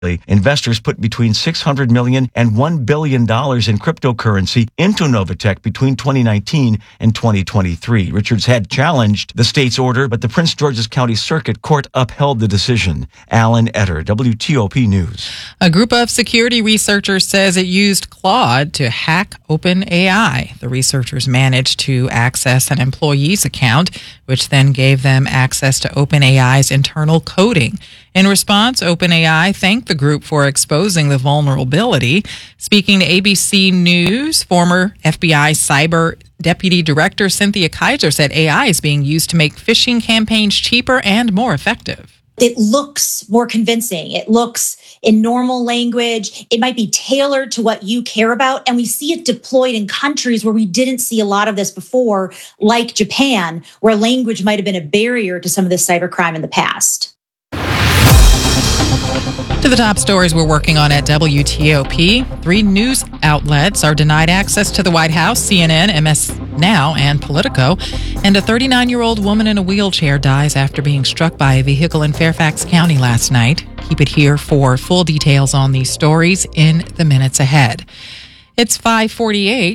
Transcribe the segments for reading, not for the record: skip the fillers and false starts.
Investors put between $600 million and $1 billion in cryptocurrency into Novatech between 2019 and 2023. Richards had challenged the state's order, but the Prince George's County Circuit Court upheld the decision. Alan Etter, WTOP News. A group of security researchers says it used Claude to hack OpenAI. The researchers managed to access an employee's account, which then gave them access to OpenAI's internal coding. In response, OpenAI thanked the group for exposing the vulnerability. Speaking to ABC News, former FBI cyber deputy director Cynthia Kaiser said AI is being used to make phishing campaigns cheaper and more effective. It looks more convincing. It looks in normal language. It might be tailored to what you care about. And we see it deployed in countries where we didn't see a lot of this before, like Japan, where language might have been a barrier to some of this cybercrime in the past. To the top stories we're working on at WTOP. 3 news outlets are denied access to the White House: CNN, MS Now, and Politico. And a 39-year-old woman in a wheelchair dies after being struck by a vehicle in Fairfax County last night. Keep it here for full details on these stories in the minutes ahead. It's 5:48.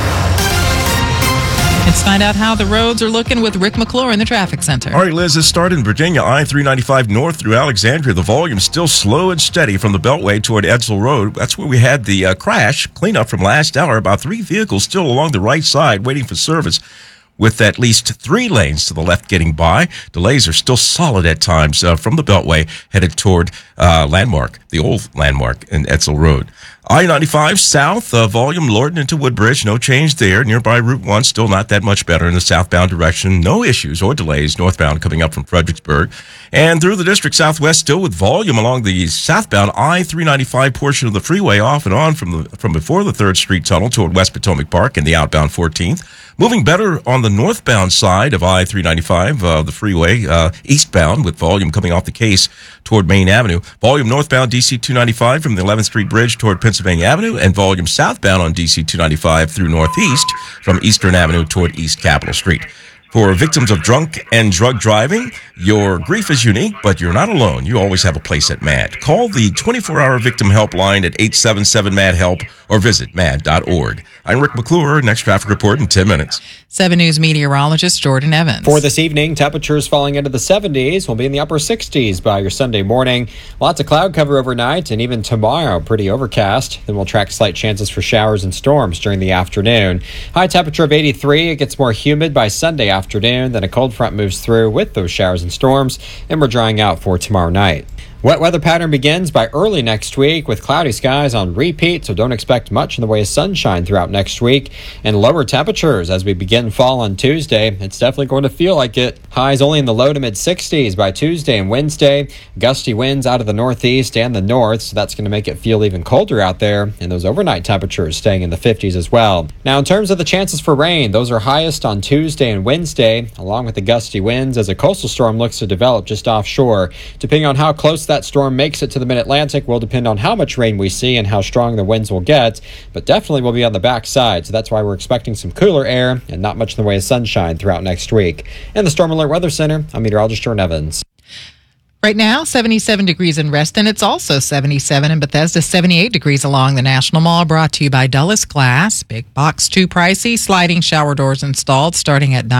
Let's find out how the roads are looking with Rick McClure in the traffic center. All right, Liz, let's start in Virginia. I-395 north through Alexandria. The volume still slow and steady from the Beltway toward Edsall Road. That's where we had the crash cleanup from last hour. About 3 vehicles still along the right side waiting for service, with at least 3 lanes to the left getting by. Delays are still solid at times from the Beltway headed toward Landmark, the old Landmark in Edsall Road. I-95 south, volume Lorton into Woodbridge, no change there. Nearby Route 1, still not that much better in the southbound direction. No issues or delays northbound coming up from Fredericksburg. And through the district southwest, still with volume along the southbound I-395 portion of the freeway off and on from before the 3rd Street Tunnel toward West Potomac Park and the outbound 14th. Moving better on the northbound side of I-395, the freeway, eastbound with volume coming off the Case toward Main Avenue. Volume northbound DC-295 from the 11th Street Bridge toward Pennsylvania Avenue, and volume southbound on DC-295 through Northeast from Eastern Avenue toward East Capitol Street. For victims of drunk and drug driving, your grief is unique, but you're not alone. You always have a place at MAD. Call the 24-hour victim helpline at 877-MAD-HELP or visit mad.org. I'm Rick McClure. Next traffic report in 10 minutes. 7 News meteorologist Jordan Evans. For this evening, temperatures falling into the 70s. We'll be in the upper 60s by your Sunday morning. Lots of cloud cover overnight, and even tomorrow, pretty overcast. Then we'll track slight chances for showers and storms during the afternoon. High temperature of 83. It gets more humid by Sunday afternoon. Then a cold front moves through with those showers and storms, and we're drying out for tomorrow night. Wet weather pattern begins by early next week with cloudy skies on repeat, so don't expect much in the way of sunshine throughout next week. And lower temperatures as we begin fall on Tuesday. It's definitely going to feel like it. Highs only in the low to mid 60s by Tuesday and Wednesday. Gusty winds out of the northeast and the north, so that's going to make it feel even colder out there. And those overnight temperatures staying in the 50s as well. Now, in terms of the chances for rain, those are highest on Tuesday and Wednesday, along with the gusty winds as a coastal storm looks to develop just offshore. Depending on how close that storm makes it to the mid-Atlantic will depend on how much rain we see and how strong the winds will get, but definitely will be on the backside, so that's why we're expecting some cooler air and not much in the way of sunshine throughout next week. In the Storm Alert Weather Center, I'm meteorologist Jordan Evans. Right now, 77 degrees in Reston. It's also 77 in Bethesda, 78 degrees along the National Mall. Brought to you by Dulles Glass. Big box too pricey. Sliding shower doors installed starting at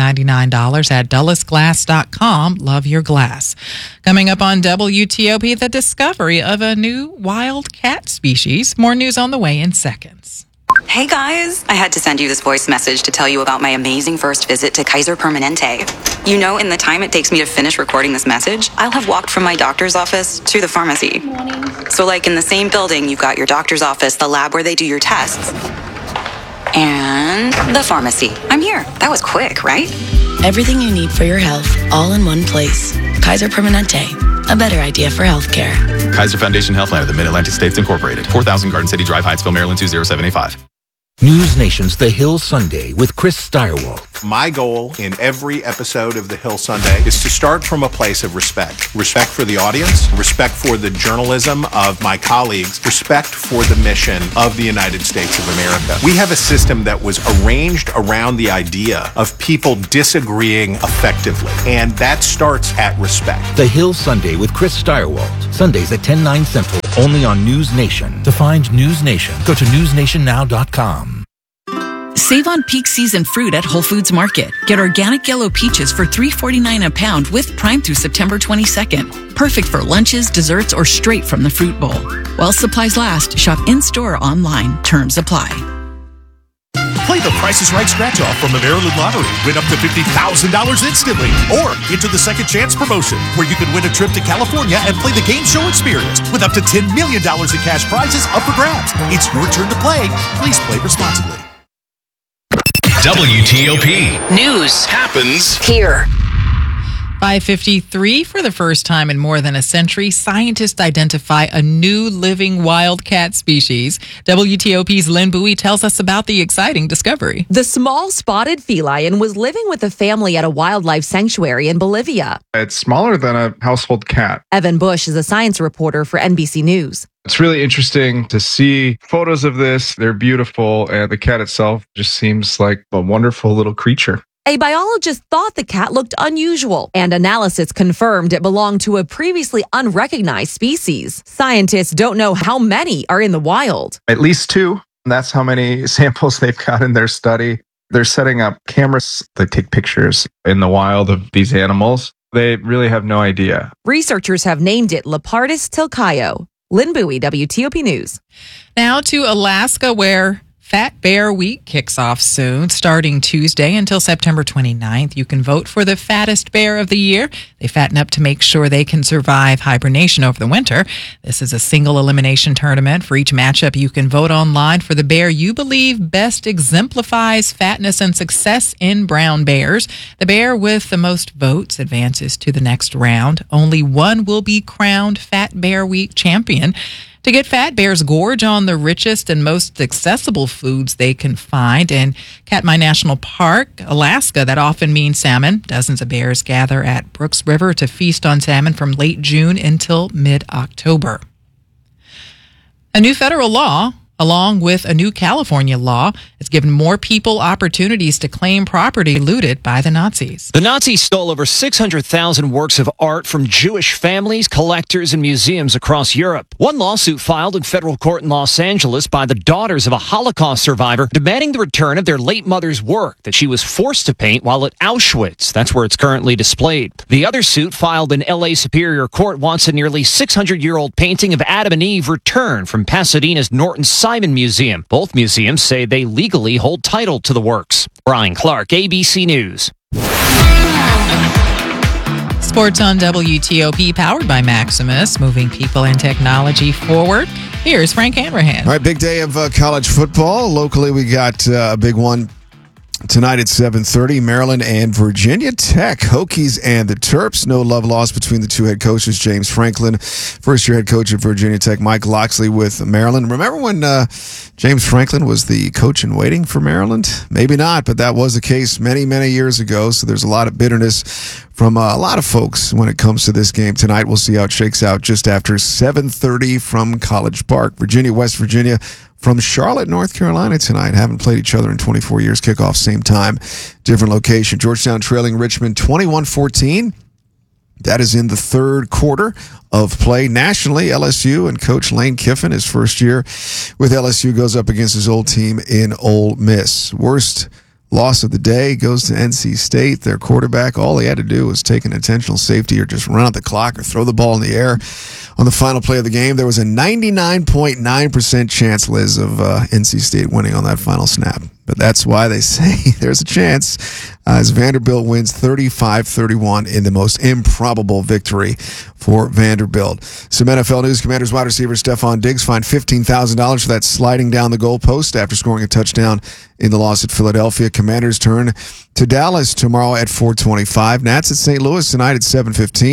$999 at DullesGlass.com. Love your glass. Coming up on WTOP, the discovery of a new wild cat species. More news on the way in seconds. Hey guys, I had to send you this voice message to tell you about my amazing first visit to Kaiser Permanente. You know, in the time it takes me to finish recording this message, I'll have walked from my doctor's office to the pharmacy. So like in the same building, you've got your doctor's office, the lab where they do your tests, and the pharmacy. I'm here. That was quick, right? Everything you need for your health, all in one place. Kaiser Permanente. A better idea for healthcare. Kaiser Foundation Healthline of the Mid-Atlantic States Incorporated. 4000 Garden City Drive, Hyattsville, Maryland 20785. News Nation's The Hill Sunday with Chris Steyerwalt. My goal in every episode of The Hill Sunday is to start from a place of respect. Respect for the audience, respect for the journalism of my colleagues, respect for the mission of the United States of America. We have a system that was arranged around the idea of people disagreeing effectively, and that starts at respect. The Hill Sunday with Chris Steyerwalt. Sundays at 10, 9 Central, only on News Nation. To find News Nation, go to newsnationnow.com. Save on peak season fruit at Whole Foods Market. Get organic yellow peaches for $3.49 a pound with Prime through September 22nd. Perfect for lunches, desserts, or straight from the fruit bowl. While supplies last, shop in-store or online. Terms apply. Play the Price is Right scratch-off from the Maryland Lottery. Win up to $50,000 instantly. Or enter the Second Chance promotion, where you can win a trip to California and play the game show experience with up to $10 million in cash prizes up for grabs. It's your turn to play. Please play responsibly. WTOP. News happens here. 5:53, for the first time in more than a century, scientists identify a new living wildcat species. WTOP's Lynn Bowie tells us about the exciting discovery. The small spotted feline was living with a family at a wildlife sanctuary in Bolivia. It's smaller than a household cat. Evan Bush is a science reporter for NBC News. It's really interesting to see photos of this. They're beautiful, and the cat itself just seems like a wonderful little creature. A biologist thought the cat looked unusual, and analysis confirmed it belonged to a previously unrecognized species. Scientists don't know how many are in the wild. At least 2. That's how many samples they've got in their study. They're setting up cameras that take pictures in the wild of these animals. They really have no idea. Researchers have named it Lepardus tilcaio. Lynn Bowie, WTOP News. Now to Alaska, where Fat Bear Week kicks off soon, starting Tuesday until September 29th. You can vote for the fattest bear of the year. They fatten up to make sure they can survive hibernation over the winter. This is a single elimination tournament. For each matchup, you can vote online for the bear you believe best exemplifies fatness and success in brown bears. The bear with the most votes advances to the next round. Only one will be crowned Fat Bear Week champion. To get fat, bears gorge on the richest and most accessible foods they can find. In Katmai National Park, Alaska, that often means salmon. Dozens of bears gather at Brooks River to feast on salmon from late June until mid-October. A new federal law, along with a new California law, has given more people opportunities to claim property looted by the Nazis. The Nazis stole over 600,000 works of art from Jewish families, collectors, and museums across Europe. One lawsuit filed in federal court in Los Angeles by the daughters of a Holocaust survivor demanding the return of their late mother's work that she was forced to paint while at Auschwitz. That's where it's currently displayed. The other suit, filed in L.A. Superior Court, wants a nearly 600-year-old painting of Adam and Eve returned from Pasadena's Norton Simon Museum. Both museums say they legally hold title to the works. Brian Clark, ABC News. Sports on WTOP, powered by Maximus, moving people and technology forward. Here's Frank Hanrahan. All right, big day of college football. Locally, we got a big one tonight at 7:30, Maryland and Virginia Tech. Hokies and the Terps. No love lost between the two head coaches. James Franklin, first-year head coach at Virginia Tech. Mike Locksley with Maryland. Remember when James Franklin was the coach in waiting for Maryland? Maybe not, but that was the case many, many years ago. So there's a lot of bitterness from a lot of folks when it comes to this game tonight. We'll see how it shakes out just after 7:30 from College Park. Virginia, West Virginia from Charlotte, North Carolina tonight. Haven't played each other in 24 years. Kickoff same time, different location. Georgetown trailing Richmond 21-14. That is in the third quarter of play. Nationally, LSU and Coach Lane Kiffin, his first year with LSU, goes up against his old team in Ole Miss. Worst loss of the day goes to NC State. Their quarterback, all he had to do was take an intentional safety or just run out the clock or throw the ball in the air. On the final play of the game, there was a 99.9% chance, Liz, of NC State winning on that final snap. But that's why they say there's a chance as Vanderbilt wins 35-31 in the most improbable victory for Vanderbilt. Some NFL news. Commanders wide receiver Stephon Diggs fined $15,000 for that sliding down the goalpost after scoring a touchdown in the loss at Philadelphia. Commanders turn to Dallas tomorrow at 4:25. Nats at St. Louis tonight at 7:15.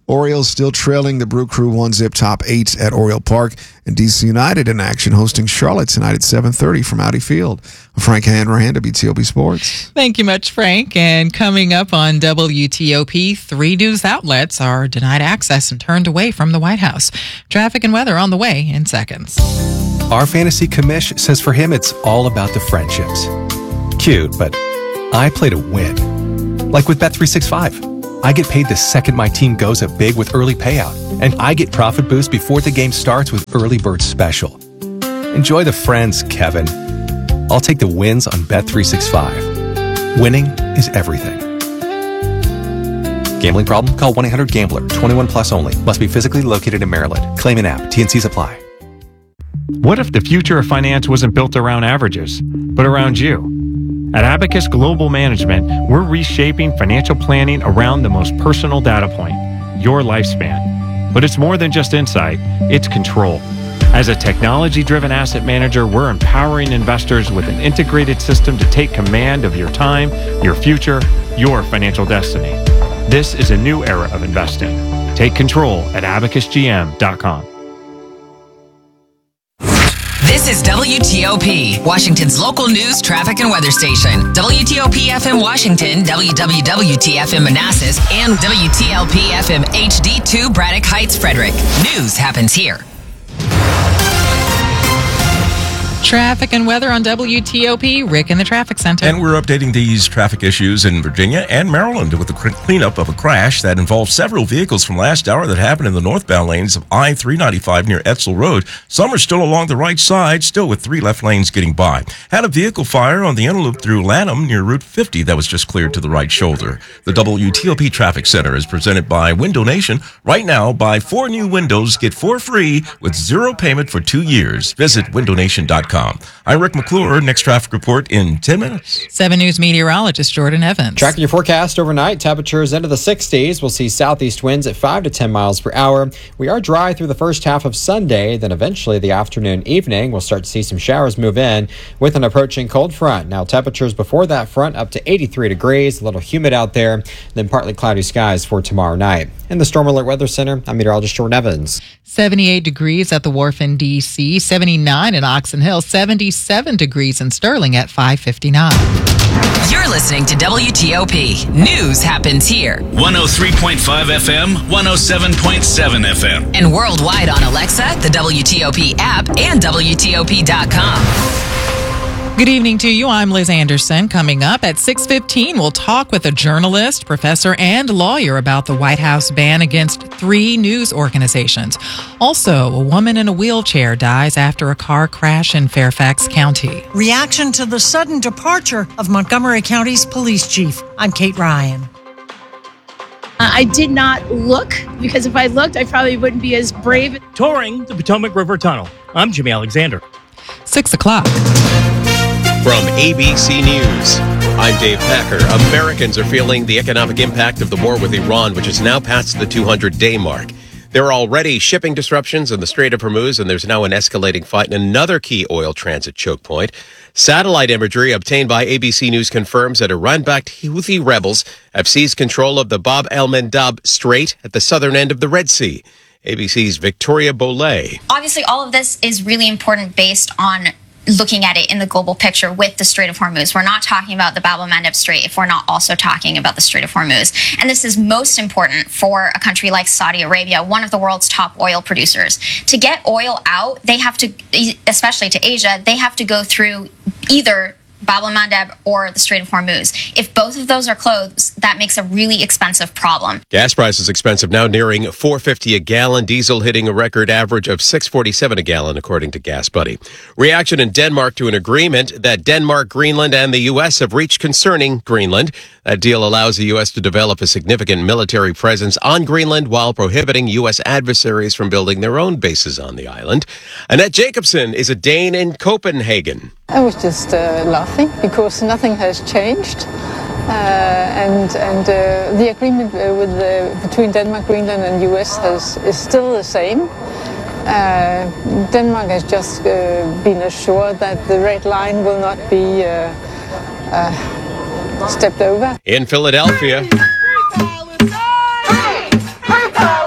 Orioles still trailing the Brew Crew 1-zip top 8 at Oriole Park. And DC United in action hosting Charlotte tonight at 7:30 from Audi Field. Frank Hanrahan, WTOP Sports. Thank you much, Frank. And coming up on WTOP, 3 news outlets are denied access and turned away from the White House. Traffic and weather on the way in seconds. Our fantasy commish says for him it's all about the friendships. Cute, but I play to win. Like with Bet365. I get paid the second my team goes up big with early payout. And I get profit boost before the game starts with Early Bird Special. Enjoy the friends, Kevin. I'll take the wins on Bet365. Winning is everything. Gambling problem? Call 1-800-GAMBLER. 21 plus only. Must be physically located in Maryland. Claim an app. T&Cs apply. What if the future of finance wasn't built around averages, but around you? At Abacus Global Management, we're reshaping financial planning around the most personal data point, your lifespan. But it's more than just insight, it's control. As a technology-driven asset manager, we're empowering investors with an integrated system to take command of your time, your future, your financial destiny. This is a new era of investing. Take control at abacusgm.com. This is WTOP, Washington's local news, traffic, and weather station. WTOP FM Washington, WWWT FM Manassas, and WTLP FM HD2 Braddock Heights, Frederick. News happens here. Traffic and weather on WTOP. Rick in the traffic center. And we're updating these traffic issues in Virginia and Maryland with the cleanup of a crash that involved several vehicles from last hour that happened in the northbound lanes of I-395 near Etzel Road. Some are still along the right side, still with 3 left lanes getting by. Had a vehicle fire on the interloop through Lanham near Route 50 that was just cleared to the right shoulder. The WTOP Traffic Center is presented by Window Nation. Right now, buy 4 new windows, get 4 free with 0 payment for 2 years. Visit windownation.com. I'm Rick McClure. Next traffic report in 10 minutes. 7 News meteorologist Jordan Evans. Tracking your forecast overnight, temperatures into the 60s. We'll see southeast winds at 5 to 10 miles per hour. We are dry through the first half of Sunday, then eventually the afternoon, evening, we'll start to see some showers move in with an approaching cold front. Now, temperatures before that front up to 83 degrees, a little humid out there, then partly cloudy skies for tomorrow night. In the Storm Alert Weather Center, I'm meteorologist Jordan Evans. 78 degrees at the Wharf in D.C., 79 in Oxon Hill, 77 degrees in Sterling at 5:59. You're listening to WTOP. News happens here. 103.5 FM, 107.7 FM. And worldwide on Alexa, the WTOP app, and WTOP.com. Good evening to you. I'm Liz Anderson. Coming up at 6:15, we'll talk with a journalist, professor, and lawyer about the White House ban against 3 news organizations. Also, a woman in a wheelchair dies after a car crash in Fairfax County. Reaction to the sudden departure of Montgomery County's police chief. I'm Kate Ryan. I did not look, because if I looked, I probably wouldn't be as brave. Touring the Potomac River Tunnel. I'm Jimmy Alexander. 6 o'clock. From ABC News, I'm Dave Packer. Americans are feeling the economic impact of the war with Iran, which is now past the 200-day mark. There are already shipping disruptions in the Strait of Hormuz, and there's now an escalating fight in another key oil transit choke point. Satellite imagery obtained by ABC News confirms that Iran-backed Houthi rebels have seized control of the Bab el-Mandab Strait at the southern end of the Red Sea. ABC's Victoria Bolay. Obviously, all of this is really important based on looking at it in the global picture with the Strait of Hormuz. We're not talking about the Bab el-Mandab Strait if we're not also talking about the Strait of Hormuz. And this is most important for a country like Saudi Arabia, one of the world's top oil producers. To get oil out, they have to, especially to Asia, they have to go through either Bab el-Mandab or the Strait of Hormuz. If both of those are closed, that makes a really expensive problem. Gas prices expensive now, nearing $4.50 a gallon. Diesel hitting a record average of $6.47 a gallon, according to Gas Buddy. Reaction in Denmark to an agreement that Denmark, Greenland, and the U.S. have reached concerning Greenland. That deal allows the U.S. to develop a significant military presence on Greenland while prohibiting U.S. adversaries from building their own bases on the island. Annette Jacobson is a Dane in Copenhagen. I was just laughing because nothing has changed, and the agreement between Denmark, Greenland, and U.S. is still the same. Denmark has just been assured that the red line will not be stepped over. In Philadelphia. Free Palestine! Free Palestine!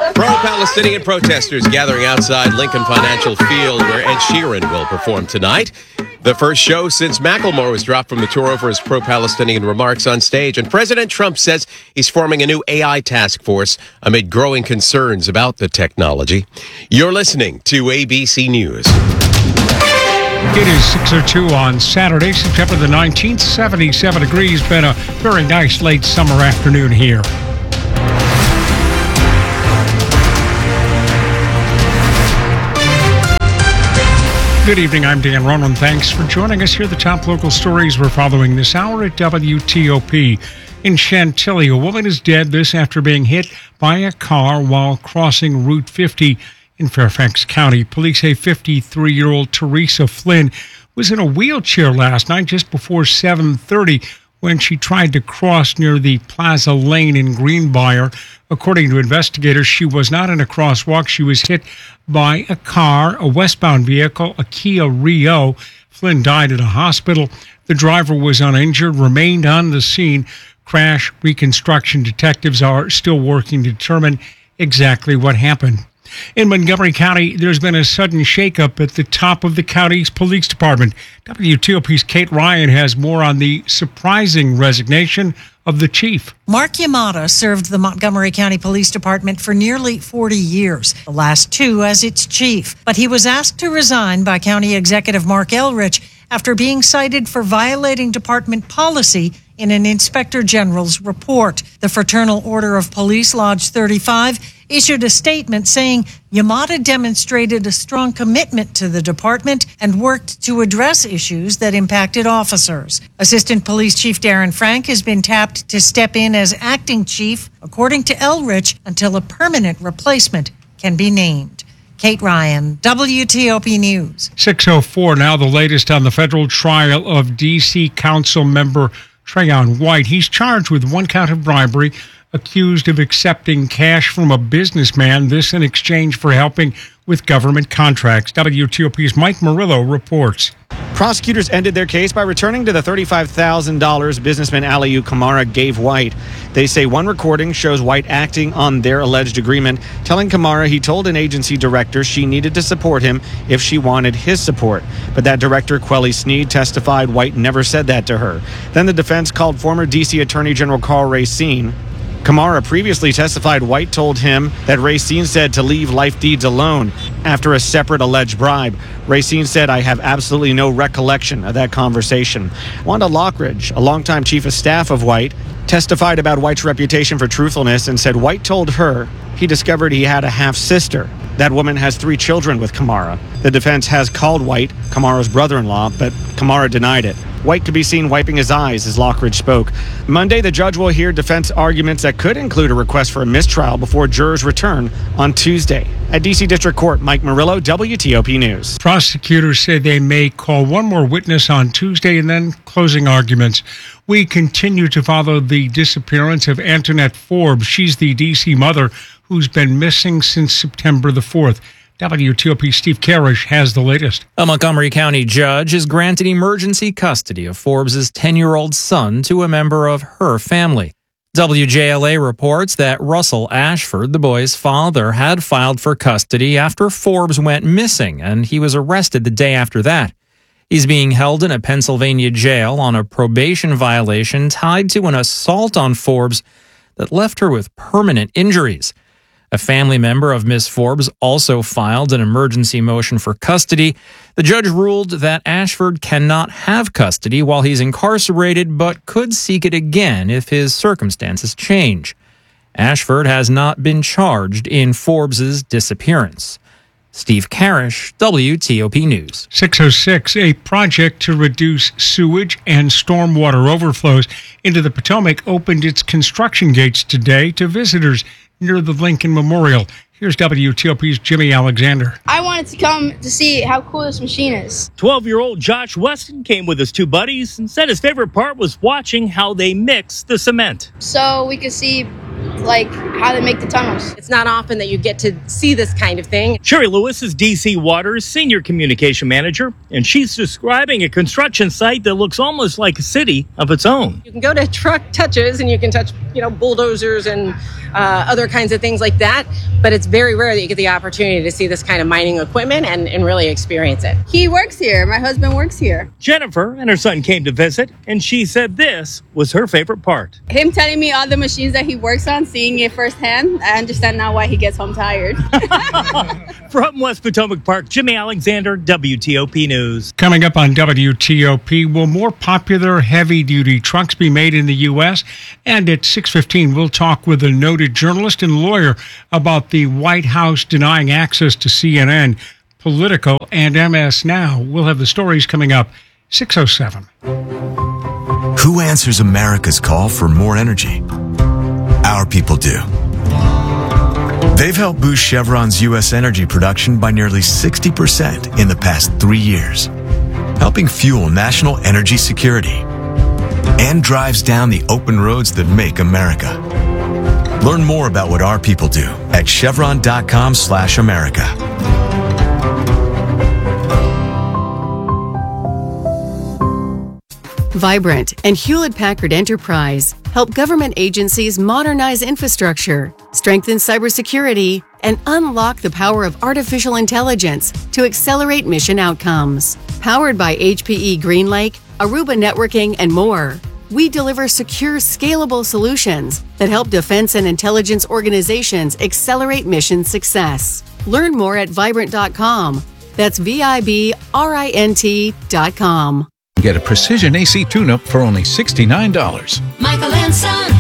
pro-Palestinian protesters gathering outside Lincoln Financial Field where Ed Sheeran will perform tonight. The first show since Macklemore was dropped from the tour over his pro-Palestinian remarks on stage. And President Trump says he's forming a new AI task force amid growing concerns about the technology. You're listening to ABC News. It is 6:02 on Saturday, September the 19th, 77 degrees. Been a very nice late summer afternoon here. Good evening, I'm Dan Ronan. Thanks for joining us here. The top local stories we're following this hour at WTOP. In Chantilly, a woman is dead, this after being hit by a car while crossing Route 50 in Fairfax County. Police say 53-year-old Teresa Flynn was in a wheelchair last night just before 7:30 when she tried to cross near the Plaza Lane in Greenbrier. According to investigators, she was not in a crosswalk. She was hit by a car, a westbound vehicle, a Kia Rio. Flynn died at a hospital. The driver was uninjured, remained on the scene. Crash reconstruction detectives are still working to determine exactly what happened. In Montgomery County, there's been a sudden shakeup at the top of the county's police department. WTOP's Kate Ryan has more on the surprising resignation of the chief. Mark Yamada served the Montgomery County Police Department for nearly 40 years, the last 2 as its chief. But he was asked to resign by County Executive Mark Elrich after being cited for violating department policy in an Inspector General's report. The Fraternal Order of Police Lodge 35 issued a statement saying Yamada demonstrated a strong commitment to the department and worked to address issues that impacted officers. Assistant Police Chief Darren Frank has been tapped to step in as acting chief, according to Elrich, until a permanent replacement can be named. Kate Ryan, WTOP News. 6:04 now, the latest on the federal trial of D.C. Council member Trayon White. He's charged with 1 count of bribery, accused of accepting cash from a businessman, this in exchange for helping with government contracts. WTOP's Mike Murillo reports. Prosecutors ended their case by returning to the $35,000 businessman Aliu Kamara gave White. They say one recording shows White acting on their alleged agreement, telling Kamara he told an agency director she needed to support him if she wanted his support. But that director, Quelly Sneed, testified White never said that to her. Then the defense called former D.C. Attorney General Carl Racine. Kamara previously testified White told him that Racine said to leave life deeds alone after a separate alleged bribe. Racine said, "I have absolutely no recollection of that conversation." Wanda Lockridge, a longtime chief of staff of White, testified about White's reputation for truthfulness and said White told her he discovered he had a half-sister. That woman has 3 children with Kamara. The defense has called White Kamara's brother-in-law, but Kamara denied it. White could be seen wiping his eyes as Lockridge spoke. Monday, the judge will hear defense arguments that could include a request for a mistrial before jurors return on Tuesday. At D.C. District Court, Mike Murillo, WTOP News. Prosecutors say they may call one more witness on Tuesday and then closing arguments. We continue to follow the disappearance of Antoinette Forbes. She's the D.C. mother who's been missing since September the 4th. WTOP Steve Karish has the latest. A Montgomery County judge has granted emergency custody of Forbes' 10-year-old son to a member of her family. WJLA reports that Russell Ashford, the boy's father, had filed for custody after Forbes went missing, and he was arrested the day after that. He's being held in a Pennsylvania jail on a probation violation tied to an assault on Forbes that left her with permanent injuries. A family member of Miss Forbes also filed an emergency motion for custody. The judge ruled that Ashford cannot have custody while he's incarcerated, but could seek it again if his circumstances change. Ashford has not been charged in Forbes' disappearance. Steve Karish, WTOP News. 6:06, a project to reduce sewage and stormwater overflows into the Potomac opened its construction gates today to visitors near the Lincoln Memorial. Here's WTOP's Jimmy Alexander. I wanted to come to see how cool this machine is. 12-year-old Josh Weston came with his 2 buddies and said his favorite part was watching how they mix the cement. So we could see like how they make the tunnels. It's not often that you get to see this kind of thing. Sherry Lewis is DC Water's senior communication manager, and she's describing a construction site that looks almost like a city of its own. You can go to truck touches and you can touch, bulldozers and other kinds of things like that. But it's very rare that you get the opportunity to see this kind of mining equipment and really experience it. He works here. My husband works here. Jennifer and her son came to visit, and she said this was her favorite part. Him telling me all the machines that he works on, seeing it firsthand, I understand now why he gets home tired. From West Potomac Park, Jimmy Alexander, WTOP News. Coming up on WTOP, will more popular heavy-duty trucks be made in the U.S.? And at 6:15, we'll talk with a noted journalist and lawyer about the White House denying access to CNN, Politico, and MS Now. We'll have the stories coming up 6:07. Who answers America's call for more energy? Our people do. They've helped boost Chevron's U.S. energy production by nearly 60% in the past 3 years, helping fuel national energy security, and drives down the open roads that make America. Learn more about what our people do at chevron.com/America. Vibrant and Hewlett-Packard Enterprise help government agencies modernize infrastructure, strengthen cybersecurity, and unlock the power of artificial intelligence to accelerate mission outcomes. Powered by HPE GreenLake, Aruba Networking, and more, we deliver secure, scalable solutions that help defense and intelligence organizations accelerate mission success. Learn more at Vibrant.com. That's VIBRINT.com. Get a precision AC tune-up for only $69. Michael and Son.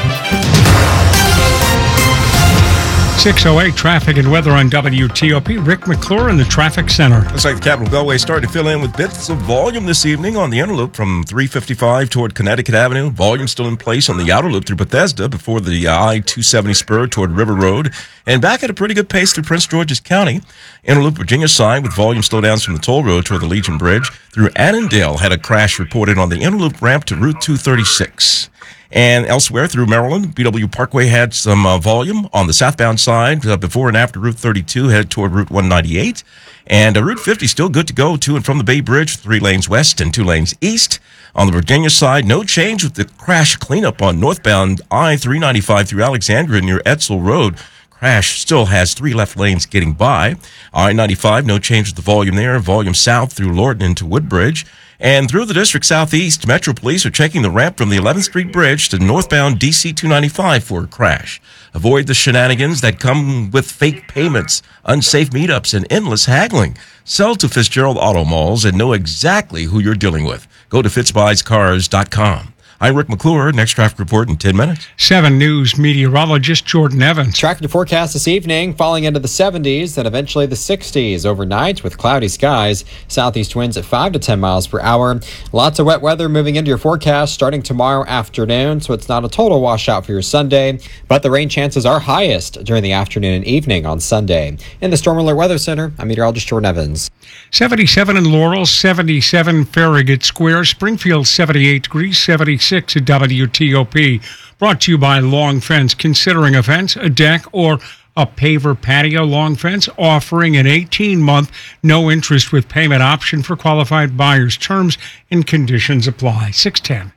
6:08 traffic and weather on WTOP. Rick McClure in the traffic center. Looks like the Capitol Beltway started to fill in with bits of volume this evening on the inner loop from 355 toward Connecticut Avenue. Volume still in place on the outer loop through Bethesda before the I-270 spur toward River Road. And back at a pretty good pace through Prince George's County. Inner loop Virginia side with volume slowdowns from the toll road toward the Legion Bridge. Through Annandale had a crash reported on the inner loop ramp to Route 236. And elsewhere through Maryland, BW Parkway had some volume on the southbound side before and after Route 32, headed toward Route 198. And Route 50 still good to go to and from the Bay Bridge, 3 lanes west and 2 lanes east. On the Virginia side, no change with the crash cleanup on northbound I-395 through Alexandria near Edsel Road. Crash still has 3 left lanes getting by. I-95, no change with the volume there. Volume south through Lorton into Woodbridge. And through the district southeast, Metro Police are checking the ramp from the 11th Street Bridge to northbound DC 295 for a crash. Avoid the shenanigans that come with fake payments, unsafe meetups, and endless haggling. Sell to Fitzgerald Auto Malls and know exactly who you're dealing with. Go to fitzbuyscars.com. I'm Rick McClure. Next traffic report in 10 minutes. 7 News meteorologist Jordan Evans. Tracking the forecast this evening, falling into the 70s, then eventually the 60s overnight with cloudy skies. Southeast winds at 5 to 10 miles per hour. Lots of wet weather moving into your forecast starting tomorrow afternoon, so it's not a total washout for your Sunday, but the rain chances are highest during the afternoon and evening on Sunday. In the Storm Alert Weather Center, I'm meteorologist Jordan Evans. 77 in Laurel, 77 Farragut Square, Springfield 78 degrees, 76 at WTOP. Brought to you by Long Fence. Considering a fence, a deck, or a paver patio, Long Fence offering an 18-month no interest with payment option for qualified buyers. Terms and conditions apply. 610.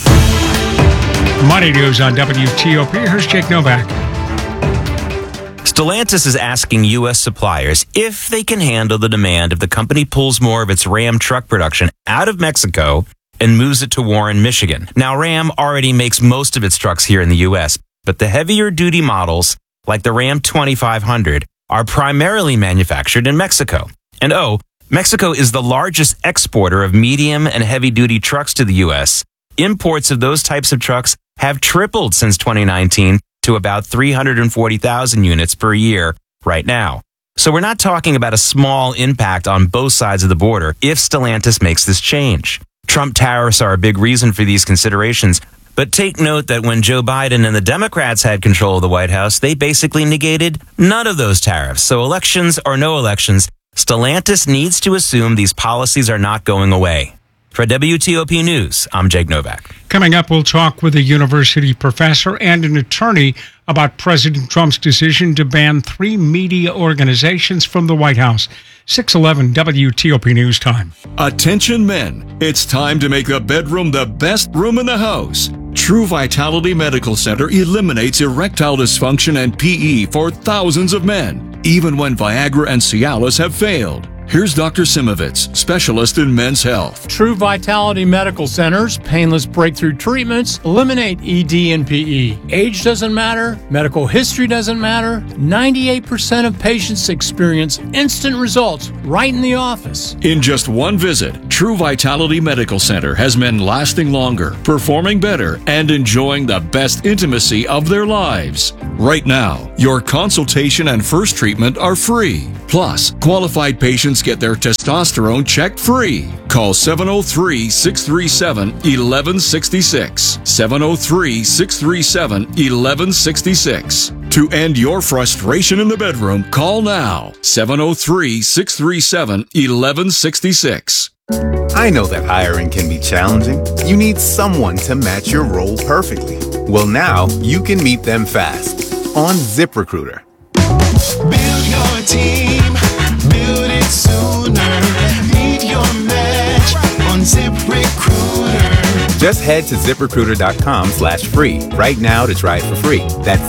Money News on WTOP. Here's Jake Novak. Stellantis is asking U.S. suppliers if they can handle the demand if the company pulls more of its Ram truck production out of Mexico and moves it to Warren, Michigan. Now, Ram already makes most of its trucks here in the U.S., but the heavier duty models, like the Ram 2500, are primarily manufactured in Mexico. And Mexico is the largest exporter of medium and heavy duty trucks to the U.S. Imports of those types of trucks have tripled since 2019 to about 340,000 units per year right now. So we're not talking about a small impact on both sides of the border if Stellantis makes this change. Trump tariffs are a big reason for these considerations, but take note that when Joe Biden and the Democrats had control of the White House, they basically negated none of those tariffs. So elections or no elections, Stellantis needs to assume these policies are not going away. For WTOP News, I'm Jake Novak. Coming up, we'll talk with a university professor and an attorney about President Trump's decision to ban 3 media organizations from the White House. 6:11 WTOP News Time. Attention men, it's time to make the bedroom the best room in the house. True Vitality Medical Center eliminates erectile dysfunction and PE for thousands of men, even when Viagra and Cialis have failed. Here's Dr. Simovitz, specialist in men's health. True Vitality Medical Center's painless breakthrough treatments eliminate ED and PE. Age doesn't matter. Medical history doesn't matter. 98% of patients experience instant results right in the office. In just one visit, True Vitality Medical Center has men lasting longer, performing better, and enjoying the best intimacy of their lives. Right now, your consultation and first treatment are free. Plus, qualified patients get their testosterone checked free. Call 703-637-1166. 703-637-1166. To end your frustration in the bedroom, call now. 703-637-1166. I know that hiring can be challenging. You need someone to match your role perfectly. Well, now you can meet them fast on ZipRecruiter. Build your team, build it sooner. Meet your match on ZipRecruiter. Just head to ZipRecruiter.com/free right now to try it for free. That's